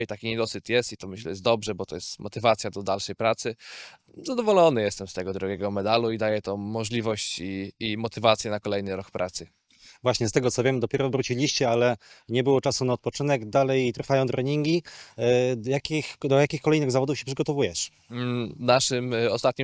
I taki niedosyt jest i to myślę jest dobrze, bo to jest motywacja do dalszej pracy. Zadowolony jestem z tego drugiego medalu i daje to możliwość i motywację na kolejny rok pracy. Właśnie z tego co wiem, dopiero wróciliście, ale nie było czasu na odpoczynek, dalej trwają treningi. Do jakich kolejnych zawodów się przygotowujesz? Naszym ostatnim